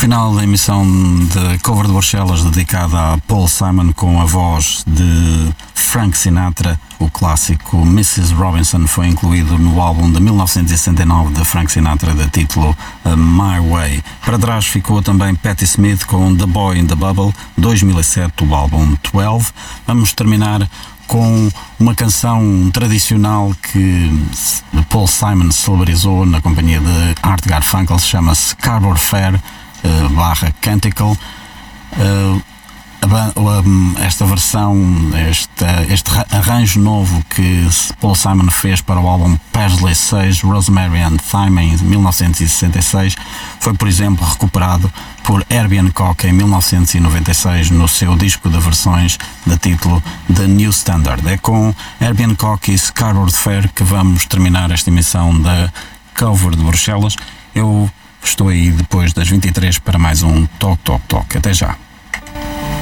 final da emissão de Cover de Bruxelas dedicada a Paul Simon com a voz de Frank Sinatra. O clássico Mrs. Robinson foi incluído no álbum de 1969 de Frank Sinatra de título My Way. Para trás ficou também Patti Smith com The Boy in the Bubble, 2007, o álbum 12. Vamos terminar com uma canção tradicional que Paul Simon celebrizou na companhia de Art Garfunkel, chama-se Cardboard Fair /Canticle. Esta versão, este arranjo novo que Paul Simon fez para o álbum Paisley 6, Rosemary and Thyme, em 1966, foi, por exemplo, recuperado por Herbie Hancock em 1996 no seu disco de versões de título The New Standard. É com Herbie Hancock e Cardboard Fair que vamos terminar esta emissão da Cover de Bruxelas. Eu estou aí depois das 23 para mais um Talk Talk Talk. Até já.